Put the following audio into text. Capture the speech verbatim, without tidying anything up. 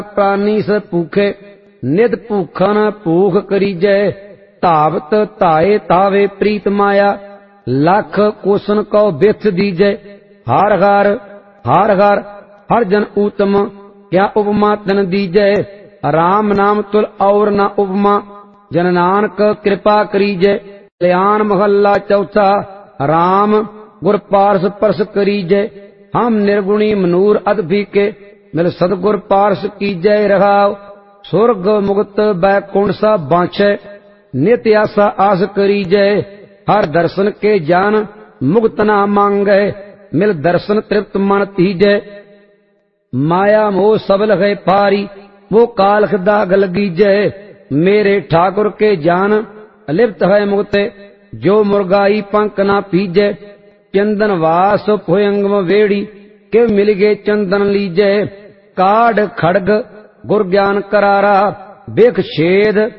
प्राणी से भूखे नित भूखन भूख करीजै। धावत धाए धावे प्रीत माया लख कोसन को बिथ दीजै। हार हार हार हार हर जन उत्तम क्या उपमा तन दीजै। राम नाम तुल और न उपमा जन नानक कृपा करीजै। कल्याण महला चौथा राम गुर पारस परस करीजै। हम निर्गुणी मनूर अदभि के मिल सदगुर पारस कीजै। रहाव स्वर्ग मुक्त बैकुंठ सा बांछै नित्य आशा आस करीजै। हर दर्शन के जान मुक्त ना मांगै मिल दर्शन तृप्त मन तीजै। माया मोह सब लगे पारी वो कालख दाग लगीजै। मेरे ठाकुर के जान अलिप्त है मुक्ते जो मुर्गाई पंख ना पीजै। चंदन वास भुयंगम वेड़ी के मिल गए चंदन लीजै। काढ़ खड़ग गुर ज्ञान करारा बेख छेद